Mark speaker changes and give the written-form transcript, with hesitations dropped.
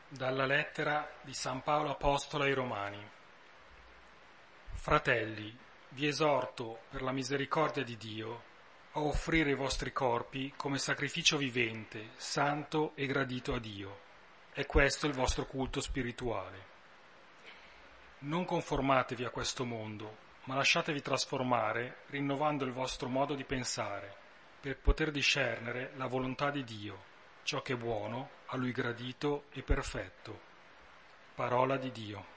Speaker 1: Dalla lettera di San Paolo Apostolo ai Romani. Fratelli, vi esorto per la misericordia di Dio a offrire i vostri corpi come sacrificio vivente, santo e gradito a Dio. È questo il vostro culto spirituale. Non conformatevi a questo mondo, ma lasciatevi trasformare rinnovando il vostro modo di pensare, per poter discernere la volontà di Dio, ciò che è buono, a Lui gradito e perfetto. Parola di Dio.